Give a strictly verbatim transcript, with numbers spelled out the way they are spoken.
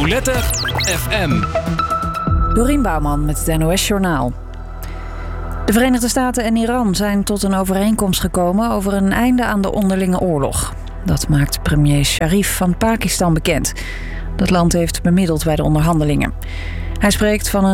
Roulette F M. Dorien Bouwman met het N O S-journaal. De Verenigde Staten en Iran zijn tot een overeenkomst gekomen over een einde aan de onderlinge oorlog. Dat maakt premier Sharif van Pakistan bekend. Dat land heeft bemiddeld bij de onderhandelingen. Hij spreekt van een